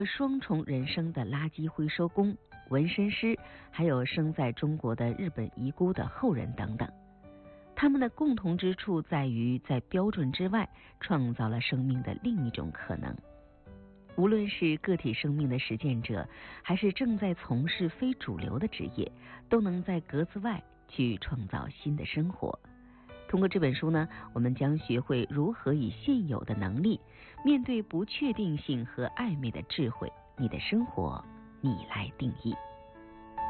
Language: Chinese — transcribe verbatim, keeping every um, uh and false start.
双重人生的垃圾回收工、纹身师，还有生在中国的日本遗孤的后人等等。他们的共同之处在于在标准之外创造了生命的另一种可能。无论是个体生命的实践者，还是正在从事非主流的职业，都能在格子外去创造新的生活。通过这本书呢，我们将学会如何以现有的能力面对不确定性和暧昧的智慧。你的生活，你来定义。